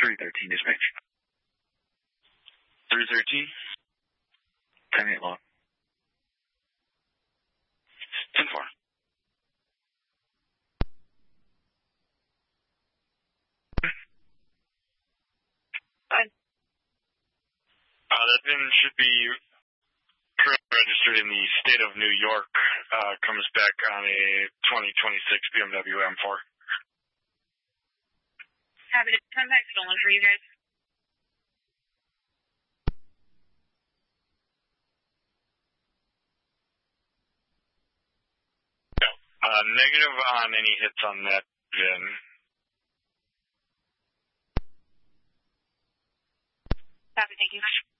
313 dispatch. 313? 10-8 log. 10-4. That VIN should be registered in the state of New York. Comes back on a 2026 BMW M4. Happy to come back stolen for you guys. No. Negative on any hits on that VIN. Happy, thank you.